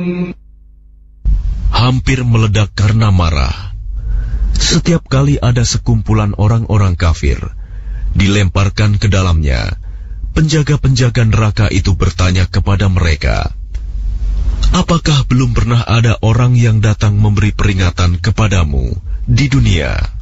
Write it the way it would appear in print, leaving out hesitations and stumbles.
Hampir meledak karena marah. Setiap kali ada sekumpulan orang-orang kafir dilemparkan ke dalamnya, penjaga-penjaga neraka itu bertanya kepada mereka, "Apakah belum pernah ada orang yang datang memberi peringatan kepadamu di dunia?"